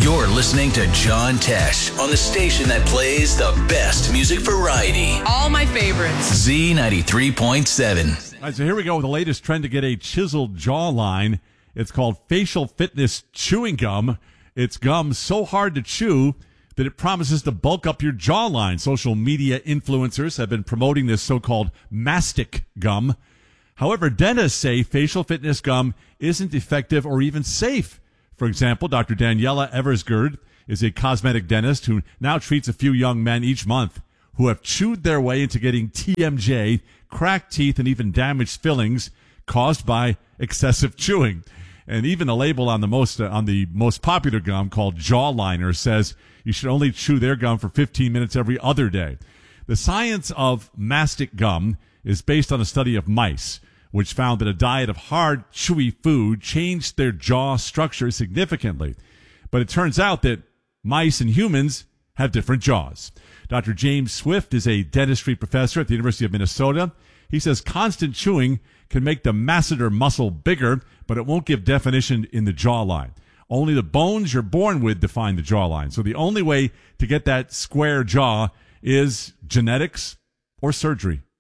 You're listening to John Tesh on the station that plays the best music variety. All my favorites. Z93.7. All right, so here we go with the latest trend to get a chiseled jawline. It's called Facial Fitness Chewing Gum. It's gum so hard to chew that it promises to bulk up your jawline. Social media influencers have been promoting this so-called mastic gum. However, dentists say facial fitness gum isn't effective or even safe. For example, Dr. Daniela Eversgerd is a cosmetic dentist who now treats a few young men each month who have chewed their way into getting TMJ, cracked teeth, and even damaged fillings caused by excessive chewing. And even the label on the most popular gum called Jawliner says you should only chew their gum for 15 minutes every other day. The science of mastic gum is based on a study of mice, which found that a diet of hard, chewy food changed their jaw structure significantly. But it turns out that mice and humans have different jaws. Dr. James Swift is a dentistry professor at the University of Minnesota. He says constant chewing can make the masseter muscle bigger, but it won't give definition in the jawline. Only the bones you're born with define the jawline. So the only way to get that square jaw is genetics or surgery.